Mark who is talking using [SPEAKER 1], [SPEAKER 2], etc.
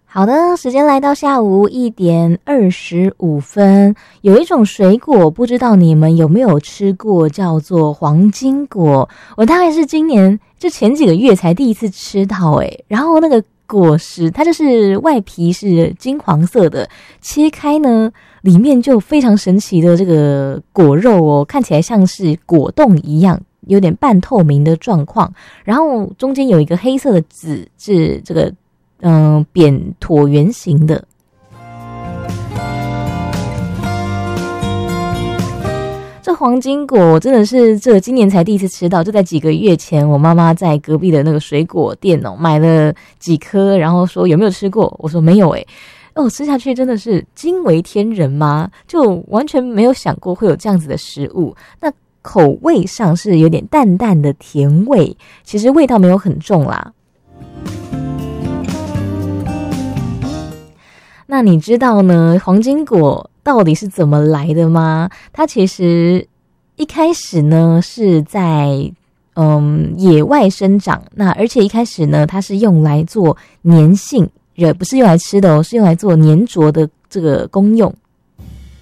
[SPEAKER 1] 好的，时间来到下午1:25，有一种水果，不知道你们有没有吃过，叫做黄金果。我大概是今年就前几个月才第一次吃到然后那个果实它就是外皮是金黄色的，切开呢里面就非常神奇的这个果肉看起来像是果冻一样，有点半透明的状况，然后中间有一个黑色的籽，是这个扁椭圆形的。这黄金果真的是今年才第一次吃到，就在几个月前，我妈妈在隔壁的那个水果店买了几颗，然后说有没有吃过？我说没有吃下去真的是惊为天人吗？就完全没有想过会有这样子的食物。那口味上是有点淡淡的甜味，其实味道没有很重啦。那你知道呢，黄金果到底是怎么来的吗？它其实一开始呢是在野外生长，那而且一开始呢它是用来做粘性，也不是用来吃的是用来做粘着的这个功用。